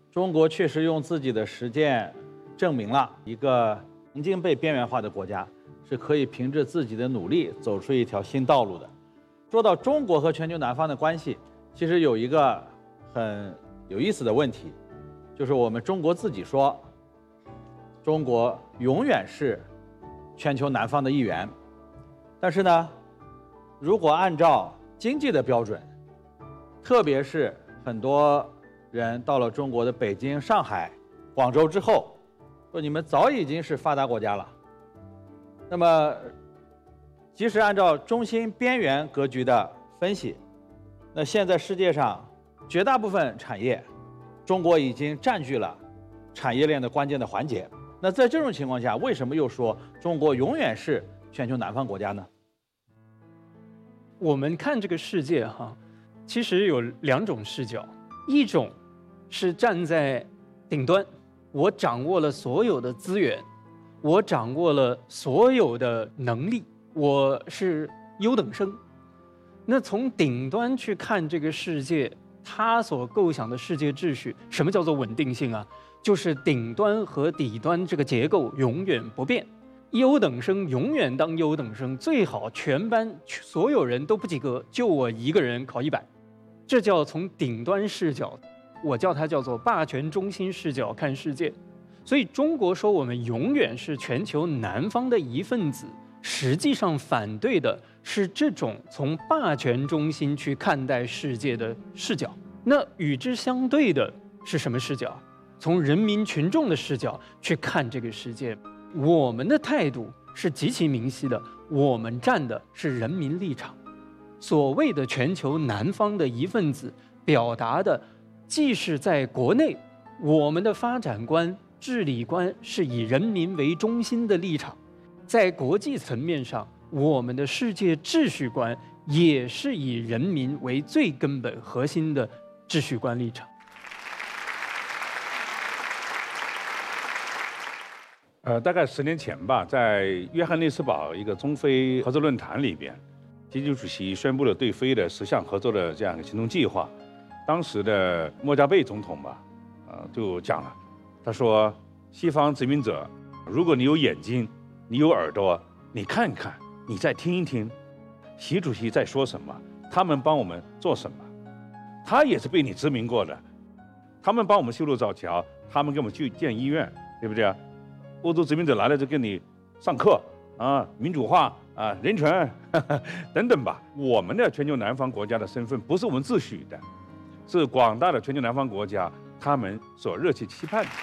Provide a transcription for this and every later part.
中国确实用自己的实践证明了，一个曾经被边缘化的国家是可以凭着自己的努力走出一条新道路的。说到中国和全球南方的关系，其实有一个很有意思的问题，就是我们中国自己说，中国永远是全球南方的一员。但是呢，如果按照经济的标准，特别是很多人到了中国的北京、上海、广州之后，说你们早已经是发达国家了。那么，即使按照中心边缘格局的分析，那现在世界上绝大部分产业，中国已经占据了产业链的关键的环节。那在这种情况下，为什么又说中国永远是全球南方国家呢？ 我们看这个世界其实有两种视角，一种是站在顶端，我掌握了所有的资源，我掌握了所有的能力，我是优等生。那从顶端去看这个世界，他所构想的世界秩序，什么叫做稳定性啊？就是顶端和底端这个结构永远不变，优等生永远当优等生，最好全班所有人都不及格，就我一个人考100，这叫从顶端视角，我叫它叫做霸权中心视角看世界。所以中国说我们永远是全球南方的一份子，实际上反对的是这种从霸权中心去看待世界的视角。那与之相对的是什么视角？从人民群众的视角去看这个世界。我们的态度是极其明晰的，我们站的是人民立场。所谓的全球南方的一份子，表达的既是在国内我们的发展观、治理观是以人民为中心的立场，在国际层面上，我们的世界秩序观也是以人民为最根本核心的秩序观立场。 大概10年前吧，在约翰内斯堡一个中非合作论坛里边，习近平主席宣布了对非的10项合作的这样一个行动计划。当时的莫加贝总统吧，就讲了，他说：西方殖民者，如果你有眼睛，你有耳朵，你看看，你再听一听，习主席在说什么，他们帮我们做什么。他也是被你殖民过的，他们帮我们修路造桥，他们给我们去建医院，对不对啊？欧洲殖民者来了就给你上课民主化人权等等吧。我们的全球南方国家的身份不是我们自诩的，是广大的全球南方国家他们所热切期盼的。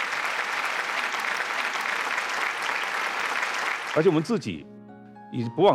而且我们自己以不忘